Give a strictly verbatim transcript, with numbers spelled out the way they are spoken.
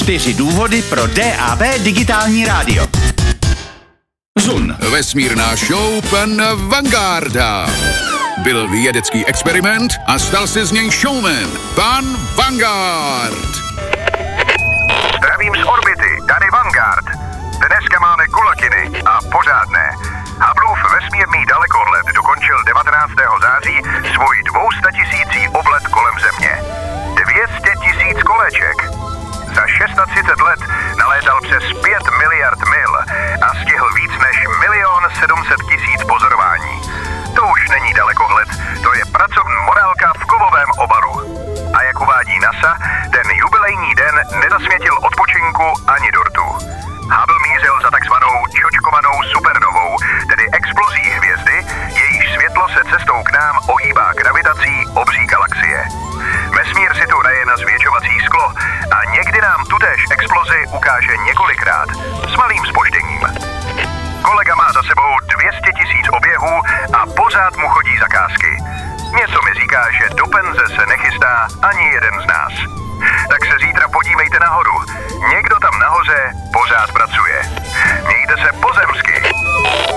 Čtyři důvody pro D A B digitální rádio. Zun. Vesmírná show pan Vangarda. Byl vědecký experiment a stal se z něj showman. Pan Vanguard. Zdravím z orbity, tady Vanguard. Dneska máme kulakiny a pořádné. Hubbleův vesmírný dalekohled dokončil devatenáctého září svůj dvoustatisící oblet kolem Země. dvě stě tisíc koleček. Za třicet šest let nalétal přes pět miliard mil a stihl víc než milion sedm set tisíc pozorování. To už není dalekohled, to je pracovní morálka v kovovém obalu. A jak uvádí NASA, ten jubilejní den nezasvětil odpočinku ani dortu. Hubble mířil za takzvanou čočkovanou supernovou, tedy explozí hvězdy, jejíž světlo se cestou k nám ohýbá gravitací obří galaxie. Vesmír si tu hraje na zvětšovací sklo a někdy nám tutéž explozi ukáže několikrát s malým zpožděním. Kolega má za sebou dvě stě tisíc oběhů a pořád mu chodí zakázky. Něco mi říká, že do penze se nechystá ani jeden z nás. Tak se